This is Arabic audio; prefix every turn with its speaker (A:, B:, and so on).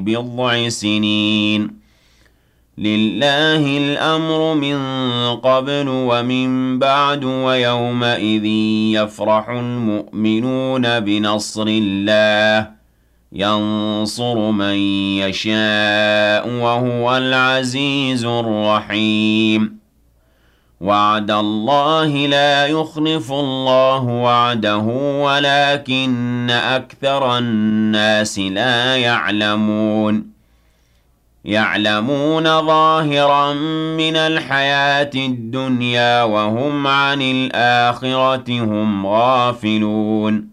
A: بضع سنين لله الأمر من قبل ومن بعد ويومئذ يفرح المؤمنون بنصر الله ينصر من يشاء وهو العزيز الرحيم وعد الله لا يخلف الله وعده ولكن أكثر الناس لا يعلمون ظاهرا من الحياة الدنيا وهم عن الآخرة هم غافلون